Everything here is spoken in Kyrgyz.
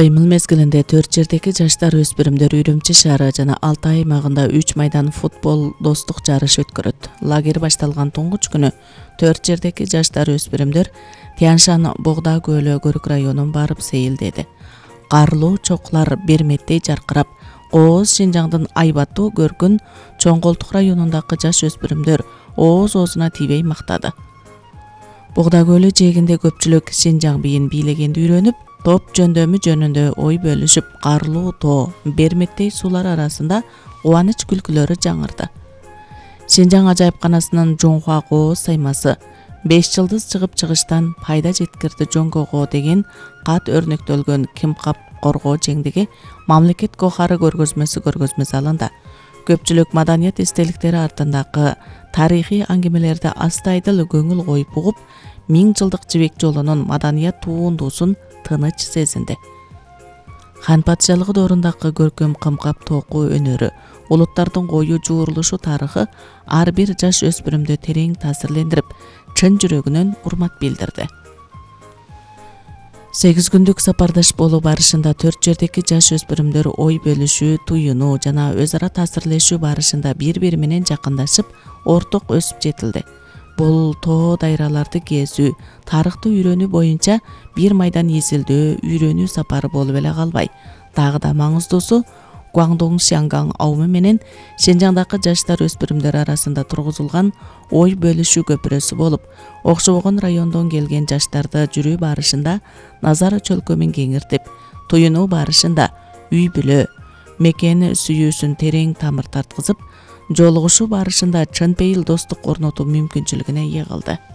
Кыймыл мезгилинде 4 жердеги жаштар өспүрүмдөр Үрүмчи шаары жана Алтай аймагында 3 майдан футбол достук жарышы өткөрөт. Лагерь башталган туңгуч күнү 4 жердеги жаштар өспүрүмдөр Тянь-Шань Богда көлү Көрүк районун барып сейилдеди. Карлуу чоклар берметтей жаркырап, Кооз Шинжаңдын айбаттуу көркүн Чоң-Колтук районундагы жаш өспүрүмдөр ооз-оозуна тийбей мактады. Богда көлү жээгинде көпчүлүк Шинжаң бийин бийлегенди үйрөнүп, топ жөндөмү жөнүндө ой бөлүшүп, карлуу тоо, бермектей суулар арасында кубаныч күлкүлөрү жаңырды. Шинжаң ажайыпканасынын Жоңхуа Кооз саймасы 5 жылдыз чыгыштан пайда жеткирди жоңгого деген кат өрнөктөлгөн Кимкап коргоо жеңдиги мамлекет кохары көргөзмөсү залында көпчүлүк маданият эстеликтери артындагы тарыхый аңгемелерди астайдыл көңүл коюп угуп, 1000 жылдык жибек жолунун маданият туундуусун тыныч сезинди. Хан патшалыгы доорундагы көркөм Кымкап току өнөрү, улуттардын кою жуурулушу тарыхы ар бир жаш өспүрүмдү терең таасирлендирип, чын жүрөгүнөн урмат билдирди. 8 күндүк сапардаш болуу барышында 4 жердеги жаш өспүрүмдөр ой бөлүшүү, туюнуу жана өз ара таасирлешүү барышында бири-бири менен жакындашып, орток өсүп жетилди. Бул тоо дайраларды кезүү, тарыхты үйрөнүү боюнча бир майдан эзилдөө, үйрөнүү сапары болуп эле калбай, дагы да маңыздуусу Гуандong Шианган аумы менен Шинжаңдагы жаштар өспүрүмдөр арасында тургузулган ой бөлүшүү көпүрөсү болуп, окшобогон райондон келген жаштарды жүрүү барышында назар чөлкөмүн кеңиртип, туюнуу барышында үй бүлө, мекен сүйүүсүн терең тамыр тарткызып, жолугушуу барышында чын пейил достук орнотуу мүмкүнчүлүгүнө ээ кылды.